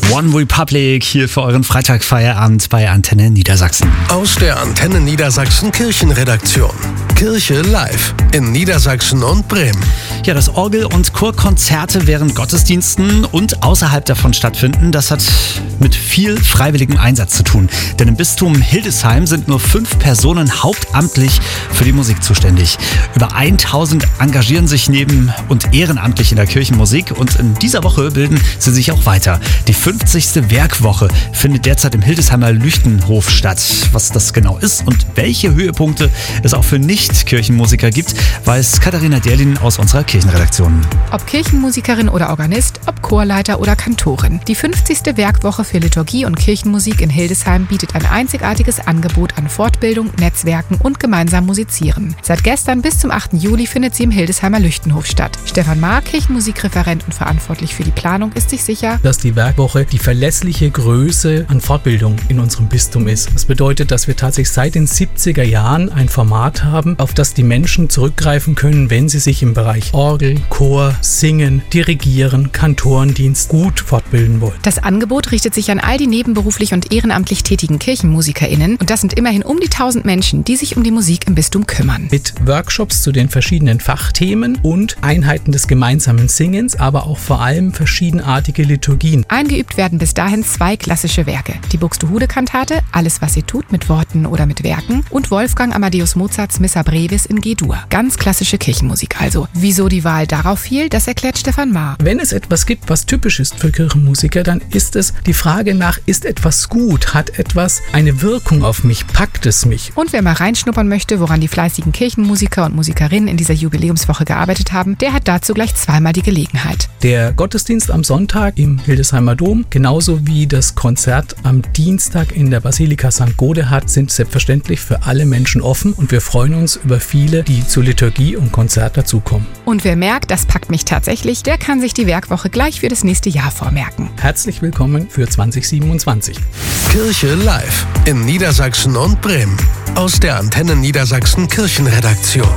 One Republic hier für euren Freitagfeierabend bei Antenne Niedersachsen. Aus der Antenne Niedersachsen Kirchenredaktion. Kirche live in Niedersachsen und Bremen. Ja, dass Orgel- und Chorkonzerte während Gottesdiensten und außerhalb davon stattfinden, das hat mit viel freiwilligem Einsatz zu tun. Denn im Bistum Hildesheim sind nur 5 Personen hauptamtlich für die Musik zuständig. Über 1000 engagieren sich neben- und ehrenamtlich in der Kirchenmusik und in dieser Woche bilden sie sich auch weiter. Die 50. Werkwoche findet derzeit im Hildesheimer Lüchtenhof statt. Was das genau ist und welche Höhepunkte es auch für Nicht-Kirchenmusiker gibt, weiß Katharina Derlin aus unserer Kirchenredaktion. Ob Kirchenmusikerin oder Organist, ob Chorleiter oder Kantorin. Die 50. Werkwoche für Liturgie und Kirchenmusik in Hildesheim bietet ein einzigartiges Angebot an Fortbildung, Netzwerken und gemeinsam Musizieren. Seit gestern bis zum 8. Juli findet sie im Hildesheimer Lüchtenhof statt. Stefan Maar, Kirchenmusikreferent und verantwortlich für die Planung, ist sich sicher, dass die Werkwoche die verlässliche Größe an Fortbildung in unserem Bistum ist. Das bedeutet, dass wir tatsächlich seit den 70er Jahren ein Format haben, auf das die Menschen zurückgreifen können, wenn sie sich im Bereich Orgel, Chor, Singen, Dirigieren, Kantorendienst gut fortbilden wollen. Das Angebot richtet sich an all die nebenberuflich und ehrenamtlich tätigen KirchenmusikerInnen und das sind immerhin um die 1000 Menschen, die sich um die Musik im Bistum kümmern. Mit Workshops zu den verschiedenen Fachthemen und Einheiten des gemeinsamen Singens, aber auch vor allem verschiedenartige Liturgien. Eingeübt werden bis dahin 2 klassische Werke. Die Buxtehude-Kantate, Alles, was sie tut, mit Worten oder mit Werken und Wolfgang Amadeus Mozarts Missa Brevis in G-Dur. Ganz klassische Kirchenmusik also. Wieso die Wahl darauf fiel, das erklärt Stefan Maar. Wenn es etwas gibt, was typisch ist für Kirchenmusiker, dann ist es die Frage nach, ist etwas gut, hat etwas eine Wirkung auf mich, packt es mich? Und wer mal reinschnuppern möchte, woran die fleißigen Kirchenmusiker und Musikerinnen in dieser Jubiläumswoche gearbeitet haben, der hat dazu gleich zweimal die Gelegenheit. Der Gottesdienst am Sonntag im Hildesheimer Dom, genauso wie das Konzert am Dienstag in der Basilika St. Godehard, sind selbstverständlich für alle Menschen offen und wir freuen uns über viele, die zur Liturgie und Konzert dazukommen. Und wer merkt, das packt mich tatsächlich, der kann sich die Werkwoche gleich für das nächste Jahr vormerken. Herzlich willkommen für 2027. Kirche live in Niedersachsen und Bremen. Aus der Antenne Niedersachsen Kirchenredaktion.